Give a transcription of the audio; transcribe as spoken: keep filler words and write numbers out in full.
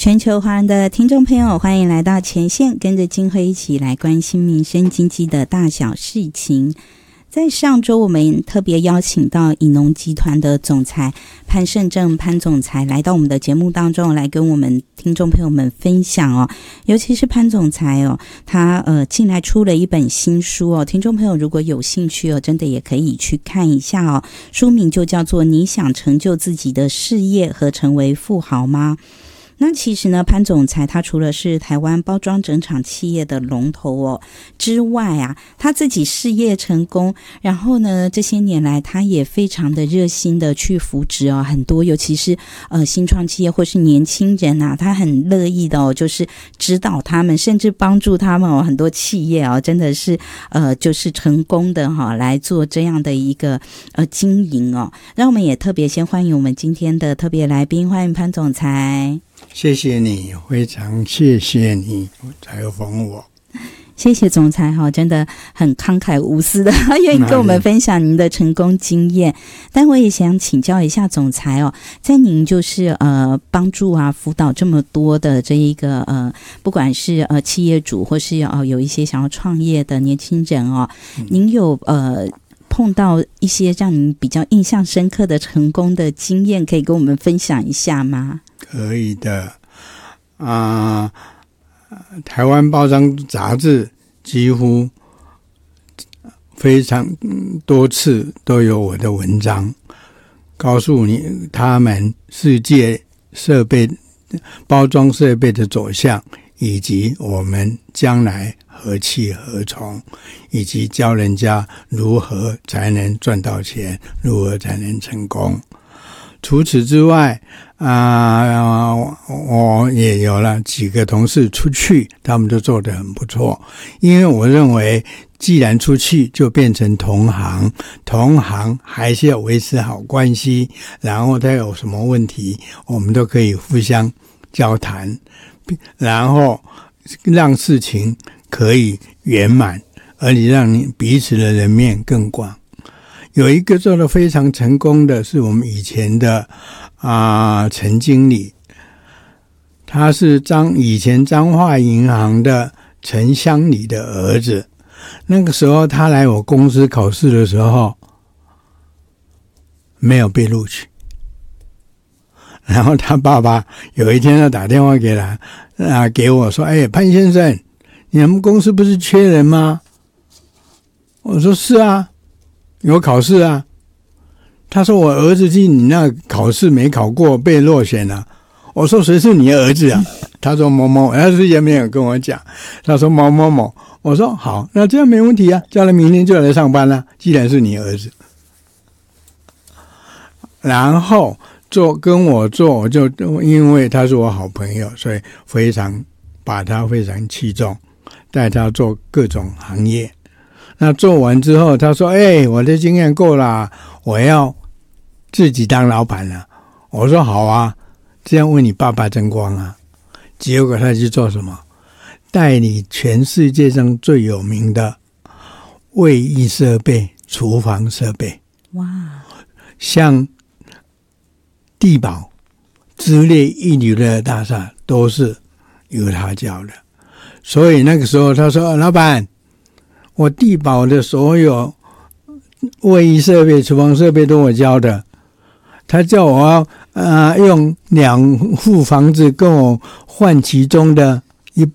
全球华人的听众朋友，欢迎来到前线，跟着金辉一起来关心民生经济的大小事情。在上周，我们特别邀请到以农集团的总裁潘胜正潘总裁来到我们的节目当中，来跟我们听众朋友们分享哦。尤其是潘总裁哦，他呃近来出了一本新书哦，听众朋友如果有兴趣哦，真的也可以去看一下哦。书名就叫做《你想成就自己的事业和成为富豪吗》。那其实呢，潘总裁他除了是台湾包装整厂企业的龙头哦之外啊，他自己事业成功，然后呢这些年来他也非常的热心的去扶植哦很多，尤其是呃新创企业或是年轻人啊，他很乐意的哦，就是指导他们，甚至帮助他们哦，很多企业哦真的是呃就是成功的哈、哦、来做这样的一个呃经营哦。让我们也特别先欢迎我们今天的特别来宾，欢迎潘总裁。 谢谢你，非常谢谢你采访我。 谢谢总裁哈，真的很慷慨无私的愿意跟我们分享您的成功经验。但我也想请教一下总裁哦，在您就是呃帮助啊辅导这么多的这一个呃，不管是呃企业主或是呃有一些想要创业的年轻人哦，嗯、您有呃碰到一些让您比较印象深刻的成功的经验，可以跟我们分享一下吗？ 可以的啊、呃，台湾报章杂志几乎非常多次都有我的文章，告诉你他们世界设备包装设备的走向，以及我们将来何去何从，以及教人家如何才能赚到钱，如何才能成功。除此之外啊、呃，我也有了几个同事出去，他们都做得很不错。因为我认为，既然出去就变成同行，同行还是要维持好关系，然后他有什么问题，我们都可以互相交谈，然后让事情可以圆满，而且让你彼此的人面更广。有一个做得非常成功的是我们以前的啊、呃、陈经理，他是彰以前彰化银行的陈乡里的儿子。那个时候他来我公司考试的时候没有被录取，然后他爸爸有一天他打电话给他啊给我说：“哎，潘先生，你们公司不是缺人吗？”我说：“是啊。”有考试啊，他说我儿子去你那考试没考过，被落选了。我说谁是你儿子啊？他说某某，他之前没有跟我讲，他说某某某。我说好，那这样没问题啊，叫他明天就来上班了。既然是你儿子，然后做跟我做，我就因为他是我好朋友，所以非常把他非常器重，带他做各种行业。那做完之后他说：“哎，我的经验够了，我要自己当老板了。”我说：“好啊，这样为你爸爸争光啊。”结果他去做什么？代理全世界上最有名的卫浴设备、厨房设备。哇！像地堡、之类一流的大厦都是由他教的。所以那个时候他说：“老板，我地堡的所有卫浴设备、厨房设备都我教的。”他叫我要、呃、用两户房子跟我换其中的